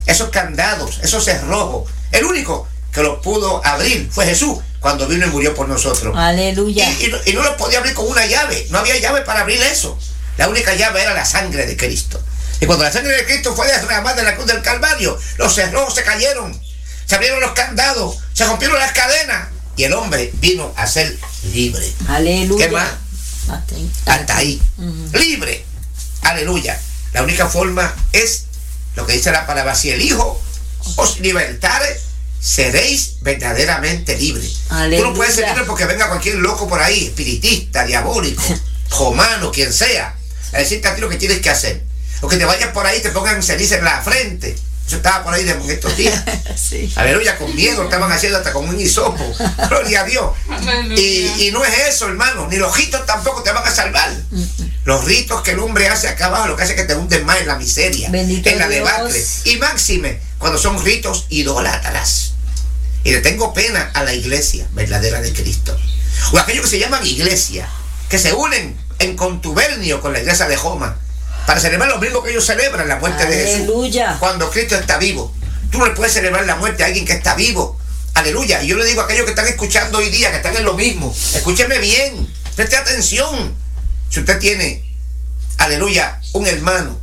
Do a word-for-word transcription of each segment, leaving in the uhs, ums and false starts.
esos candados, esos cerrojos. El único que los pudo abrir fue Jesús cuando vino y murió por nosotros. Aleluya. Y, y, y no los podía abrir con una llave. No había llave para abrir eso. La única llave era la sangre de Cristo. Y cuando la sangre de Cristo fue derramada en la cruz del Calvario, los cerrojos se cayeron, se abrieron los candados, se rompieron las cadenas y el hombre vino a ser libre. Aleluya. ¿Qué más? Hasta ahí. Hasta ahí. Uh-huh. Libre. Aleluya. La única forma es lo que dice la palabra: si el Hijo os libertare, seréis verdaderamente libres. Aleluya. Tú no puedes ser libre porque venga cualquier loco por ahí, espiritista, diabólico, romano, quien sea, a decirte a ti lo que tienes que hacer. O que te vayas por ahí y te pongan ceniza en la frente. Eso estaba por ahí de estos días. Sí. Aleluya, con miedo, estaban haciendo hasta con un hisopo. Gloria a Dios. Y, y no es eso, hermano. Ni los ritos tampoco te van a salvar. Uh-uh. Los ritos que el hombre hace acá abajo, lo que hace es que te hunden más en la miseria, bendito en la Dios. debacle. Y máxime, cuando son ritos idólatras. Y le tengo pena a la iglesia verdadera de Cristo. O aquellos que se llaman iglesia, que se unen en contubernio con la iglesia de Roma para celebrar lo mismo que ellos celebran, la muerte Aleluya. de Jesús, cuando Cristo está vivo. Tú no le puedes celebrar la muerte a alguien que está vivo. Aleluya. Y yo le digo a aquellos que están escuchando hoy día, que están en lo mismo, escúcheme bien, preste atención. Si usted tiene, aleluya, un hermano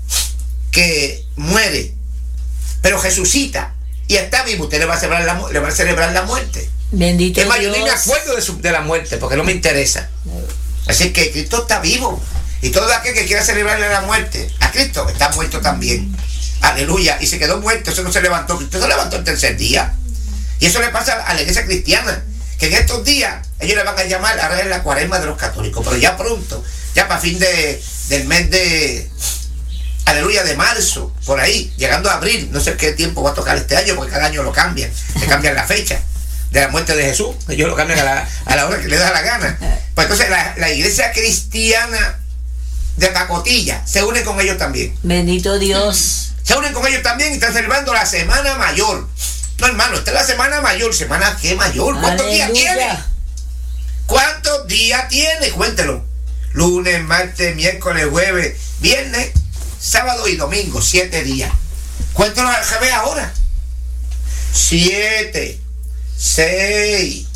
que muere, pero resucita y está vivo, usted le va a celebrar la, le va a celebrar la muerte. Bendito es más, Dios. yo ni me acuerdo de, su, de la muerte, porque no me interesa. Así que Cristo está vivo. Y todo aquel que quiera celebrarle la muerte a Cristo está muerto también. Aleluya. Y se quedó muerto, eso no se levantó. Cristo se levantó el tercer día. Y eso le pasa a la iglesia cristiana, que en estos días ellos le van a llamar, ahora es la cuaresma de los católicos, pero ya pronto, ya para fin de, del mes de, aleluya, de marzo, por ahí, llegando a abril, no sé qué tiempo va a tocar este año, porque cada año lo cambian, se cambian la fecha de la muerte de Jesús, ellos lo cambian a la, a la hora que les da la gana. Pues entonces la, la iglesia cristiana de Pacotilla se une con ellos también. Bendito Dios. Se unen con ellos también y están celebrando la Semana Mayor. No, hermano, esta es la Semana Mayor. ¿Semana qué mayor? ¿Cuántos Aleluya. días tiene? ¿Cuántos días tiene? Cuéntelo. Lunes, martes, miércoles, jueves, viernes, sábado y domingo. Siete días. Cuéntelo al revés ahora. Siete, seis,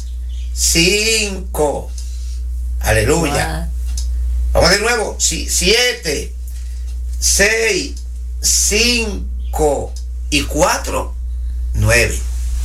cinco. Aleluya. Wow. Vamos de nuevo. Si, siete, seis, cinco y cuatro, nueve.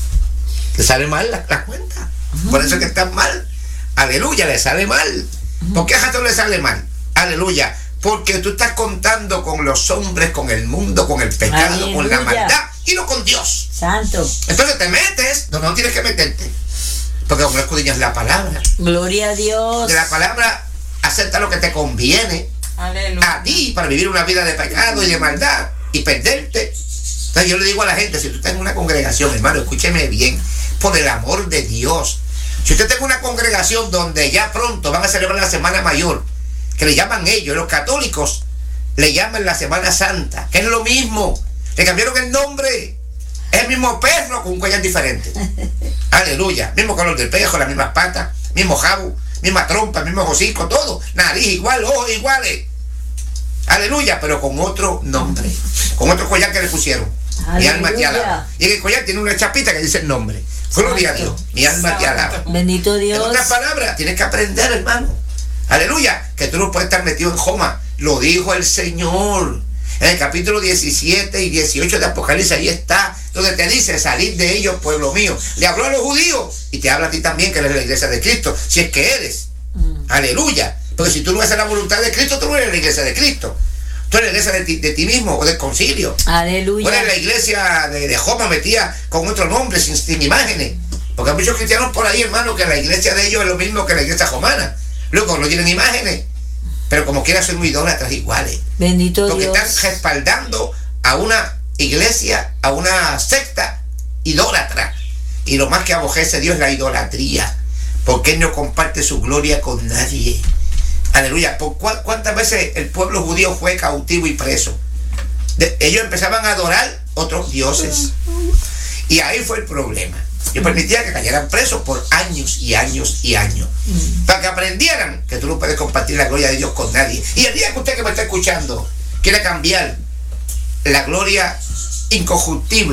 Le sale mal la, la cuenta. Uh-huh. Por eso es que están mal. Aleluya, le sale mal. Uh-huh. ¿Por qué a esto le sale mal? Aleluya. Porque tú estás contando con los hombres, con el mundo, con el pecado, aleluya, con la maldad y no con Dios. Santo. Entonces te metes donde no tienes que meterte. Porque como no escudriñas la palabra. Gloria a Dios. De la palabra acepta lo que te conviene. Aleluya. A ti para vivir una vida de pecado y de maldad y perderte. Entonces yo le digo a la gente, si tú estás en una congregación, hermano, escúcheme bien, por el amor de Dios, si usted está en una congregación donde ya pronto van a celebrar la Semana Mayor, que le llaman ellos, los católicos le llaman la Semana Santa, que es lo mismo, le cambiaron el nombre, es el mismo perro con un collar diferente. Aleluya, mismo color del pejo, las mismas patas, mismo jabo, misma trompa, mismo hocico, todo, nariz igual, ojos iguales. Aleluya, pero con otro nombre, con otro collar que le pusieron. Aleluya. Mi alma te alaba. Y en el collar tiene una chapita que dice el nombre. Gloria a Dios, mi alma te alaba. Bendito Dios. En otras palabras, tienes que aprender, hermano. Aleluya, que tú no puedes estar metido en Joma. Lo dijo el Señor. En el capítulo diecisiete y dieciocho de Apocalipsis, ahí está, donde te dice, salid de ellos, pueblo mío. Le habló a los judíos y te habla a ti también, que eres la iglesia de Cristo, si es que eres. Mm. Aleluya. Porque si tú no haces la voluntad de Cristo, tú no eres la iglesia de Cristo. Tú eres la iglesia de ti, de ti mismo o del concilio. Aleluya. O eres la iglesia de, de Joma metida con otro nombre, sin, sin imágenes. Porque hay muchos cristianos por ahí, hermano, que la iglesia de ellos es lo mismo que la iglesia romana. Luego no tienen imágenes, pero como quiera son muy idólatras iguales. Bendito Porque Dios. están respaldando a una iglesia, a una secta idólatra. Y lo más que abojece Dios es la idolatría. Porque Él no comparte su gloria con nadie. Aleluya. ¿Por cuántas veces el pueblo judío fue cautivo y preso? De, ellos empezaban a adorar otros dioses. Y ahí fue el problema. Yo permitía que cayeran presos por años y años y años. Mm. Para que aprendieran que tú no puedes compartir la gloria de Dios con nadie. Y el día que usted que me está escuchando quiere cambiar la gloria incorruptible